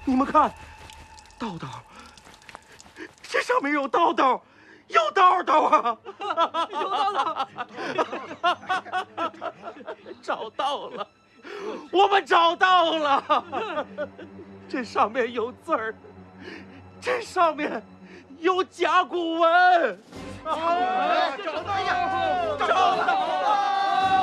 你们看，道道，这上面有道道，有道道啊！ 有道道， 找到了，我们找到了。这上面有字儿，这上面有甲骨文。 找到了，找到了！